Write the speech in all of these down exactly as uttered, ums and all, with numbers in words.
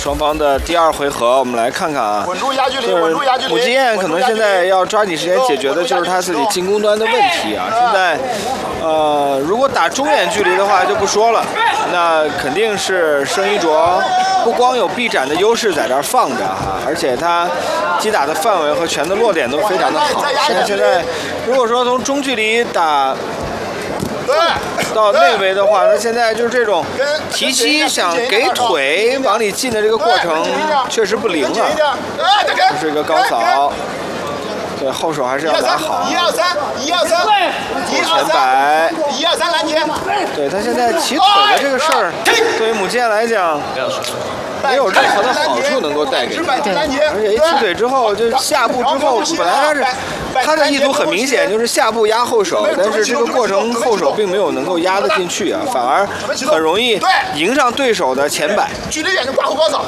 双方的第二回合，我们来看看啊。 稳住压距离， 就是稳住压距离。 武基彦可能现在要抓紧时间解决的就是他自己进攻端的问题啊。现在，呃，如果打中远距离的话就不说了，那肯定是申一卓不光有臂展的优势在这儿放着哈，而且他击打的范围和拳的落点都非常的好。现在现在，如果说从中距离打到内围的话，那现在就是这种提膝想给腿往里进的这个过程确实不灵啊。这是一个高扫，对后手还是要打好。 一二三，一二三，一二三， 一二三拦截。 对他现在起腿的这个事儿，对于武基彦来讲，没有任何的好处能够带给他。而且一起腿之后，就下步之后，本来他是他的意图很明显，就是下步压后手，但是这个过程后手并没有能够压得进去啊，反而很容易迎上对手的前摆。 距离远就挂后高扫。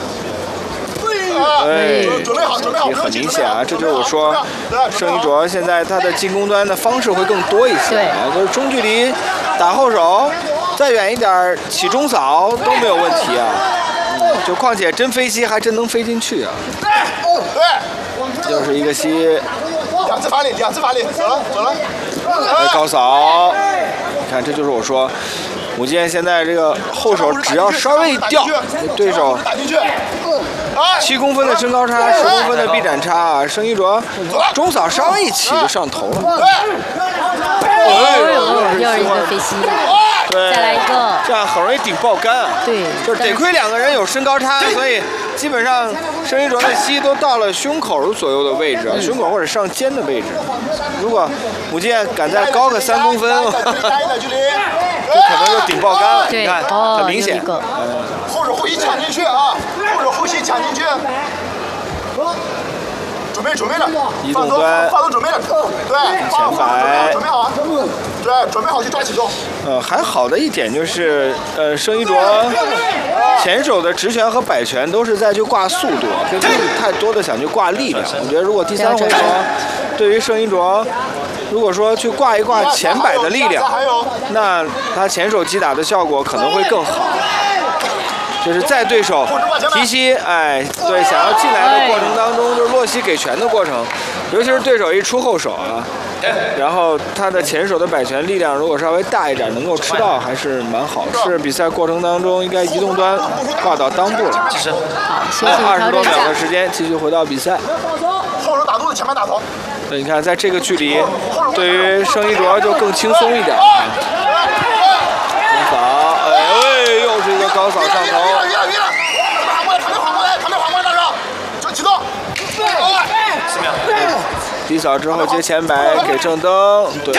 对， 准备好，准备好， 也很明显啊，这就是我说，申一卓现在他的进攻端的方式会更多一些啊，就是中距离打后手，再远一点起中扫都没有问题啊。嗯，就况且真飞膝还真能飞进去啊。 对， 又是一个膝， 两次发力，两次发力，走了，走了。 高扫，你看这就是我说。武基彦现在这个后手只要稍微一掉，对手七公分的身高差，十公分的臂展差啊，申一卓中扫稍微一起就上头了。 哦，又是一个飞膝， 对， 再来一个， 这样很容易顶爆杆啊。 对， 就是得亏两个人有身高差，所以基本上申一卓的膝都到了胸口左右的位置，胸口或者上肩的位置。如果武基彦敢再高个三公分，就可能就顶爆杆了。你看，很明显。 后手后膝抢进去啊！后手后膝抢进去。准备准备了， 移动端， 放松准备了，对， 前摆， 准备好，对，准备好去抓起重。 呃，还好的一点就是，呃，申一卓前手的直拳和摆拳都是在去挂速度，并不是太多的想去挂力量。我觉得如果第三回合对于申一卓，如果说去挂一挂前摆的力量，那他前手击打的效果可能会更好。就是在对手提膝，哎，对，想要进来的过程当中，就是落膝给拳的过程，尤其是对手一出后手啊，然后他的前手的摆拳力量如果稍微大一点，能够吃到还是蛮好。是比赛过程当中应该移动端挂到裆部了。 是，好，休息二十多秒的时间，继续回到比赛。 后手打肚子，前面打头。 对，你看在这个距离，对于申一卓就更轻松一点。高扫，哎，又是一个高扫上头。 缓过来，旁边缓过来，旁边缓过来，大少，就启动。十秒。 低扫之后接前摆给正蹬，对。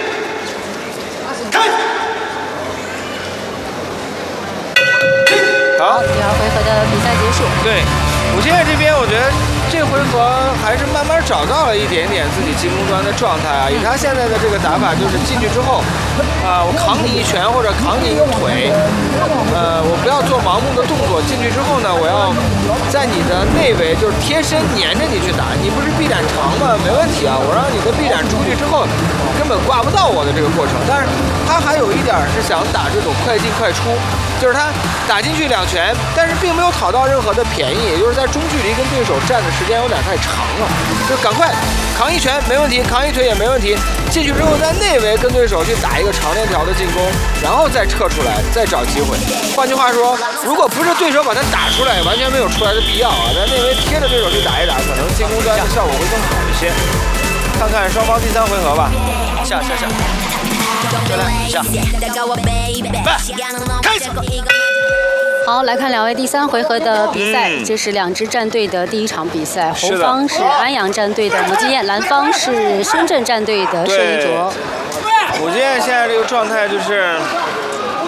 好， 第二回合的比赛结束。 对，武基彦这边我觉得这回合还是慢慢找到了一点点自己进攻端的状态啊。以他现在的这个打法，就是进去之后，啊、呃，我扛你一拳或者扛你一个腿，呃，我不要做盲目的动作。进去之后呢，我要在你的内围就是贴身粘着你去打。你不是臂展长吗？没问题啊，我让你的臂展出去之后，根本挂不到我的这个过程。但是他还有一点是想打这种快进快出。就是他打进去两拳，但是并没有讨到任何的便宜，也就是在中距离跟对手站的时间有点太长了，就赶快扛一拳没问题，扛一腿也没问题，进去之后在内围跟对手去打一个长链条的进攻，然后再撤出来，再找机会。换句话说，如果不是对手把他打出来，完全没有出来的必要啊，在内围贴着对手去打一打，可能进攻端的效果会更好一些。看看双方第三回合吧， 下下下。就来下，开始。 好，来看两位第三回合的比赛，嗯、这是两支战队的第一场比赛。红方是安阳战队的武基彦，蓝方是深圳战队的申一卓。 武基彦现在这个状态就是